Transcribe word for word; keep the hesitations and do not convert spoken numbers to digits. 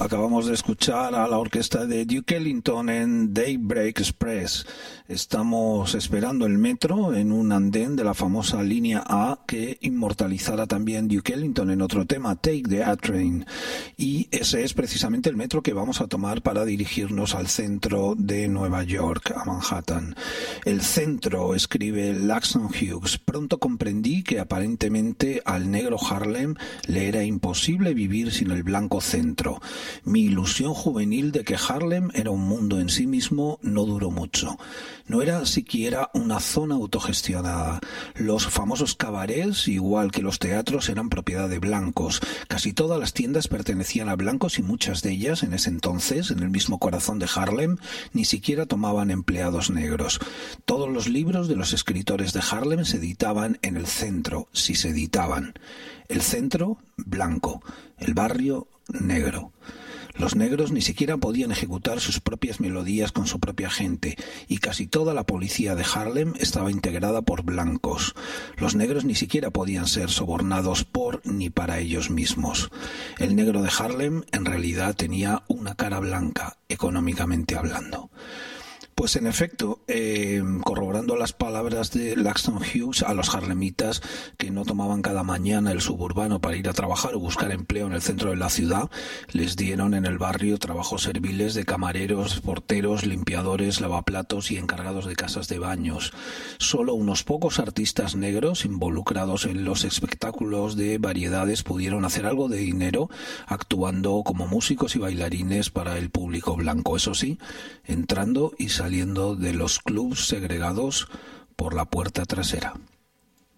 Acabamos de escuchar a la orquesta de Duke Ellington en Daybreak Express. Estamos esperando el metro en un andén de la famosa línea A que inmortalizara también Duke Ellington en otro tema, Take the A-Train. Y ese es precisamente el metro que vamos a tomar para dirigirnos al centro de Nueva York, a Manhattan. El centro, escribe Langston Hughes, pronto comprendí que aparentemente al negro Harlem le era imposible vivir sin el blanco centro. Mi ilusión juvenil de que Harlem era un mundo en sí mismo no duró mucho. No era siquiera una zona autogestionada. Los famosos cabarets, igual que los teatros, eran propiedad de blancos. Casi todas las tiendas pertenecían a blancos y muchas de ellas, en ese entonces, en el mismo corazón de Harlem, ni siquiera tomaban empleados negros. Todos los libros de los escritores de Harlem se editaban en el centro, si se editaban. El centro, blanco. El barrio, negro. Los negros ni siquiera podían ejecutar sus propias melodías con su propia gente, y casi toda la policía de Harlem estaba integrada por blancos. Los negros ni siquiera podían ser sobornados por ni para ellos mismos. El negro de Harlem en realidad tenía una cara blanca, económicamente hablando. Pues en efecto, eh, corroborando las palabras de Langston Hughes, a los harlemitas que no tomaban cada mañana el suburbano para ir a trabajar o buscar empleo en el centro de la ciudad, les dieron en el barrio trabajos serviles de camareros, porteros, limpiadores, lavaplatos y encargados de casas de baños. Solo unos pocos artistas negros involucrados en los espectáculos de variedades pudieron hacer algo de dinero actuando como músicos y bailarines para el público blanco, eso sí, entrando y saliendo saliendo de los clubs segregados por la puerta trasera.